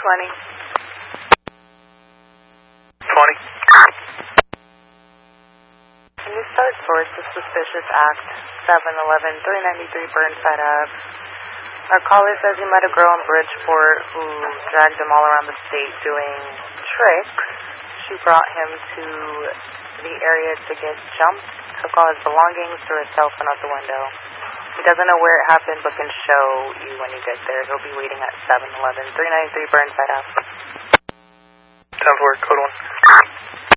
20. 20. Can you start source of suspicious act 711-393 Burnside Ave? Our caller says he met a girl in Bridgeport who dragged him all around the state doing tricks. She brought him to the area to get jumped, took all his belongings, threw his cell phone out the window. He doesn't know where it happened, but can show you when you get there. He'll be waiting at 711-393 Burnside Ave. Sounds work, code 1.